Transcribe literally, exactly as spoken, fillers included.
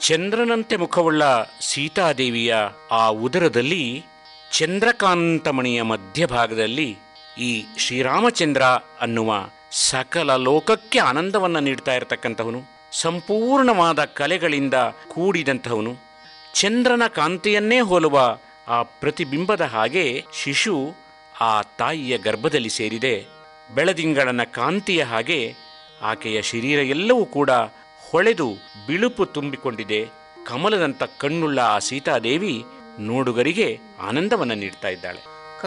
ಚಂದ್ರನಂತೆ ಮುಖವುಳ್ಳ ಸೀತಾದೇವಿಯ ಆ ಉದರದಲ್ಲಿ ಚಂದ್ರಕಾಂತಮಣಿಯ ಮಧ್ಯಭಾಗದಲ್ಲಿ ಈ ಶ್ರೀರಾಮಚಂದ್ರ ಅನ್ನುವ ಸಕಲ ಲೋಕಕ್ಕೆ ಆನಂದವನ್ನು ನೀಡ್ತಾ ಇರತಕ್ಕಂಥವನು, ಸಂಪೂರ್ಣವಾದ ಕಲೆಗಳಿಂದ ಕೂಡಿದಂಥವನು, ಚಂದ್ರನ ಕಾಂತಿಯನ್ನೇ ಹೋಲುವ ಆ ಪ್ರತಿಬಿಂಬದ ಹಾಗೆ ಶಿಶು ಆ ತಾಯಿಯ ಗರ್ಭದಲ್ಲಿ ಸೇರಿದೆ. ಬೆಳದಿಂಗಳನ ಕಾಂತಿಯ ಹಾಗೆ ಆಕೆಯ ಶರೀರ ಎಲ್ಲವೂ ಕೂಡ ಹೊಳೆದು ಬಿಳುಪು ತುಂಬಿಕೊಂಡಿದೆ. ಕಮಲದಂಥ ಕಣ್ಣುಳ್ಳ ಆ ಸೀತಾದೇವಿ ನೋಡುಗರಿಗೆ ಆನಂದವನ್ನು ನೀಡ್ತಾ ಇದ್ದಾಳೆ.